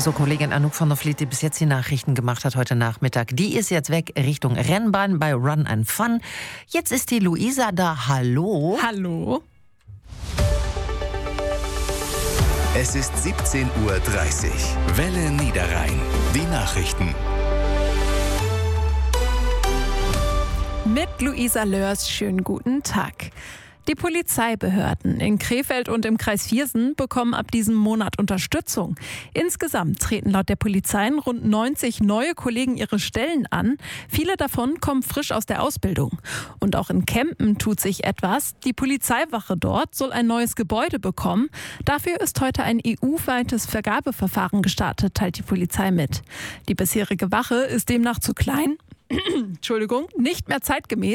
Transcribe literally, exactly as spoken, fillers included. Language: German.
So, Kollegin Anouk von der Vliet, die bis jetzt die Nachrichten gemacht hat heute Nachmittag, die ist jetzt weg Richtung Rennbahn bei Run and Fun. Jetzt ist die Luisa da. Hallo. Hallo. Es ist siebzehn Uhr dreißig. Welle Niederrhein. Die Nachrichten. Mit Luisa Lörs, schönen guten Tag. Die Polizeibehörden in Krefeld und im Kreis Viersen bekommen ab diesem Monat Unterstützung. Insgesamt treten laut der Polizei rund neunzig neue Kollegen ihre Stellen an. Viele davon kommen frisch aus der Ausbildung. Und auch in Kempen tut sich etwas. Die Polizeiwache dort soll ein neues Gebäude bekommen. Dafür ist heute ein E U-weites Vergabeverfahren gestartet, teilt die Polizei mit. Die bisherige Wache ist demnach zu klein, Entschuldigung, nicht mehr zeitgemäß.